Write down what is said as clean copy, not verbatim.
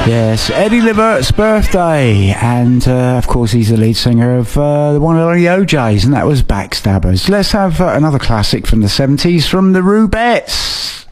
Yes, Eddie Levert's birthday, and of course he's the lead singer of the one and only O'Jays, and that was Backstabbers. Let's have another classic from the 70s from the Rubettes.